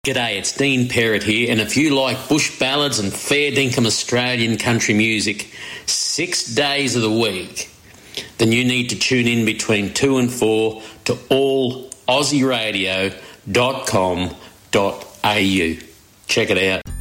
G'day, it's Dean Perrott here, and if you like bush ballads and fair dinkum Australian country music 6 days of the week, then you need to tune in between 2 and 4 to allauszieradio.com.au. Check it out.